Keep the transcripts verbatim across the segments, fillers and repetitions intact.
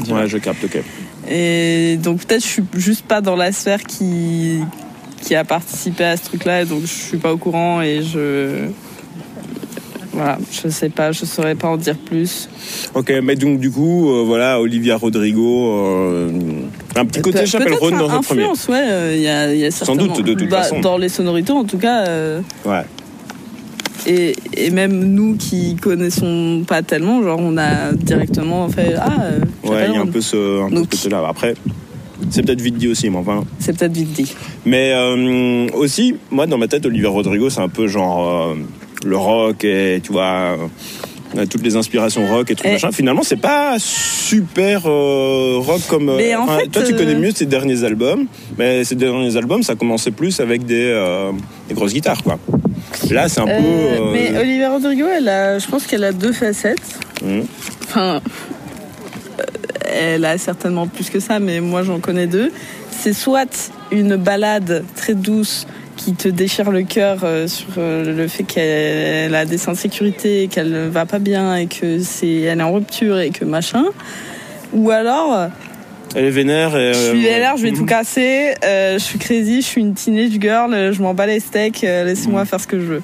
tu vois. Ouais, je capte, ok. Et donc peut-être je suis juste pas dans la sphère qui qui a participé à ce truc-là, et donc je suis pas au courant et je voilà, je sais pas, je saurais pas en dire plus. Ok, mais donc du coup, euh, voilà, Olivia Rodrigo, euh, un petit côté Pe- Chapel peut-être Roan dans un premier. influence, ouais, il euh, y a, y a Sans certainement. doute, de toute bah, façon. Dans les sonorités, en tout cas. Euh, Ouais. Et, et même nous qui connaissons pas tellement, genre on a directement fait ah. Euh, Ouais, il y a un peu ce, un peu Donc, ce côté-là. Après, c'est peut-être vite dit aussi, mais enfin. C'est peut-être vite dit. Mais euh, aussi, moi dans ma tête, Olivia Rodrigo, c'est un peu genre euh, le rock et tu vois. Euh, toutes les inspirations rock et tout et... machin. Finalement, c'est pas super euh, rock comme. Euh, mais en fait, toi, tu euh... connais mieux ses derniers albums, mais ses derniers albums, ça commençait plus avec des, euh, des grosses guitares, quoi. Là, c'est un euh, peu. Euh... Mais Olivia Rodrigo, elle a, je pense qu'elle a deux facettes. Mmh. Enfin, elle a certainement plus que ça, mais moi, j'en connais deux. C'est soit une ballade très douce qui te déchire le cœur euh, sur euh, le fait qu'elle a des insécurités, qu'elle va pas bien et que c'est, elle est en rupture et que machin. Ou alors. Elle est vénère et. Je suis vénère, je vais mmh. tout casser. Euh, je suis crazy, je suis une teenage girl, je m'en bats les steaks. Euh, laissez-moi mmh. faire ce que je veux.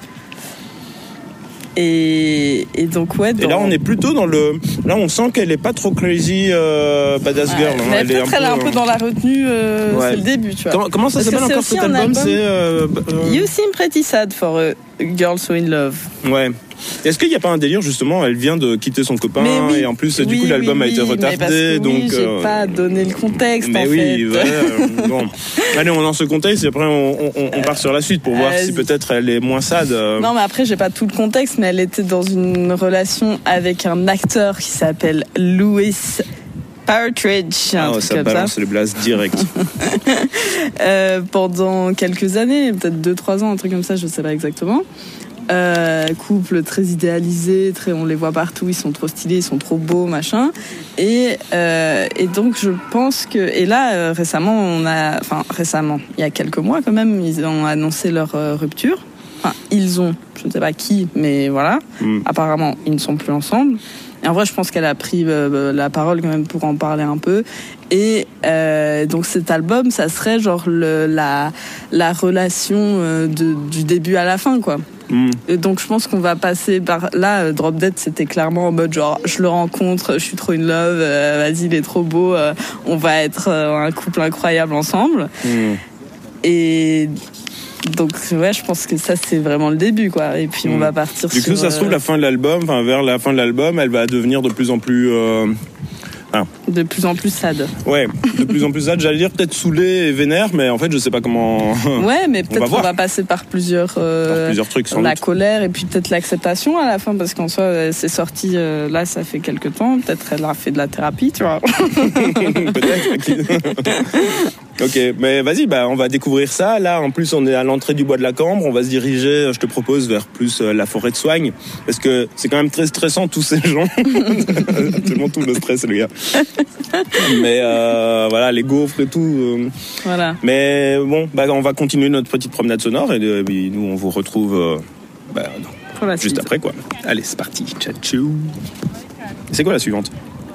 Et, et donc ouais. Dans... Et là on est plutôt dans le. Là on sent qu'elle est pas trop crazy euh, badass ouais, girl. Hein. Mais elle peut-être est un elle est un peu, peu dans la retenue. Euh, ouais. C'est le début, tu vois. Comment, comment ça Parce s'appelle encore cet album, album c'est euh, euh... You Seem Pretty Sad for a Girl So In Love. Ouais. Est-ce qu'il n'y a pas un délire justement? Elle vient de quitter son copain oui, et en plus oui, du coup l'album oui, a été retardé, mais parce que, donc. Oui, j'ai euh... pas donné le contexte. Mais en oui, fait. voilà. euh, bon, allez, on lance ce contexte et après on, on, on part sur la suite pour voir euh, si peut-être elle est moins sad. Euh... Non, mais après j'ai pas tout le contexte, mais elle était dans une relation avec un acteur qui s'appelle Louis Partridge. Ah, ça balance les blasts direct. euh, pendant quelques années, peut-être deux trois ans, un truc comme ça, je sais pas exactement. Euh, couple très idéalisé, très, on les voit partout, ils sont trop stylés, ils sont trop beaux, machin. Et, euh, et donc je pense que... Et là, euh, récemment, on a... Enfin, récemment, il y a quelques mois quand même, ils ont annoncé leur euh, rupture. Enfin, ils ont, je ne sais pas qui, mais voilà. Mm. Apparemment, ils ne sont plus ensemble. Et en vrai, je pense qu'elle a pris euh, la parole quand même pour en parler un peu. Et euh, donc cet album, ça serait genre le, la, la relation euh, de, du début à la fin, quoi. Mm. Et donc je pense qu'on va passer par là. euh, Drop Dead, c'était clairement en mode genre je le rencontre, je suis trop in love, euh, vas-y il est trop beau, euh, on va être euh, un couple incroyable ensemble. Mm. Et donc ouais, je pense que ça c'est vraiment le début, quoi. Et puis mm. on va partir du sur. Du coup, ça se trouve la fin de l'album, enfin vers la fin de l'album, elle va devenir de plus en plus. Euh... Ah. De plus en plus sad. Ouais, de plus en plus sad. J'allais dire peut-être saoulé et vénère, mais en fait, je sais pas comment. Ouais, mais peut-être qu'on va, va passer par plusieurs, euh, par plusieurs trucs. Sans la doute. colère et puis peut-être l'acceptation à la fin, parce qu'en soi, c'est sorti euh, là, ça fait quelques temps. Peut-être elle a fait de la thérapie, tu vois. Peut-être. Ok, mais vas-y, bah on va découvrir ça. Là, en plus, on est à l'entrée du bois de la Cambre. On va se diriger, je te propose, vers plus euh, la forêt de Soignes, parce que c'est quand même très stressant tous ces gens. Tellement tout le stress, le gars. Mais euh, voilà, les gaufres et tout. Euh. Voilà. Mais bon, bah on va continuer notre petite promenade sonore et euh, nous on vous retrouve euh, bah, non, juste après, quoi. Allez, c'est parti. Ciao, ciao. C'est quoi la suivante?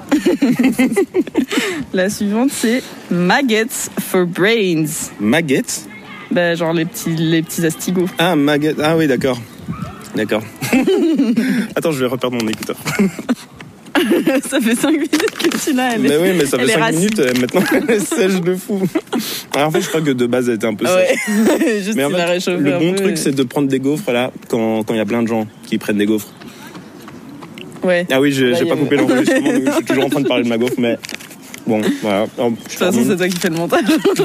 La suivante, c'est Maggots for Brains. Maggots? Ben, genre les petits, les petits astigots. Ah, maggots. Ah oui, d'accord. D'accord. Attends, je vais reperdre mon écouteur. Ça fait cinq minutes que tu l'as. Elle mais oui, mais ça fait cinq racine. minutes. Euh, maintenant, elle est sèche de fou. Alors, en fait, je crois que de base, elle était un peu sèche. Ouais. Juste mais en fait, le bon truc, et... c'est de prendre des gaufres là quand il y a plein de gens qui prennent des gaufres. Ouais. Ah oui, j'ai, bah, j'ai pas coupé l'enregistrement, donc je suis toujours en train de parler de ma gaufre, mais bon, voilà. De toute façon, c'est toi qui fais le montage.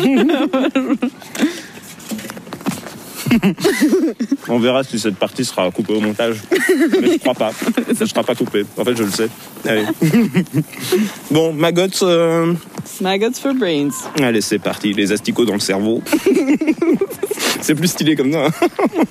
On verra si cette partie sera coupée au montage. Mais je crois pas. Ça ne sera pas coupé. En fait, je le sais. Allez. Bon, Maggots. Euh... Maggots for Brains. Allez, c'est parti. Les asticots dans le cerveau. C'est plus stylé comme ça.